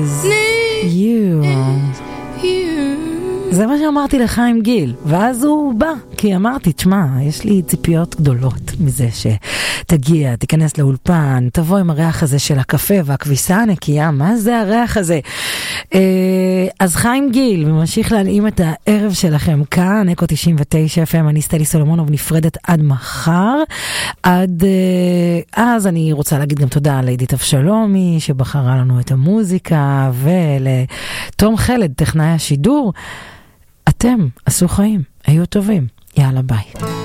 you. זה מה שאמרתי לחיים גיל, ואז הוא בא, כי אמרתי, תשמע, יש לי ציפיות גדולות מזה שתגיע, תיכנס לאולפן, תבוא עם הריח הזה של הקפה והכביסה הנקייה, מה זה הריח הזה? אז חיים גיל, ממשיך להלאים את הערב שלכם כאן, אקו 99 FM, אני סטלי סולומונוב, נפרדת עד מחר, אז אני רוצה להגיד גם תודה לעידית אבשלומי, שבחרה לנו את המוזיקה, ולתום חלד, טכנאי השידור, אתם עשו חיים, היו טובים, יאללה ביי.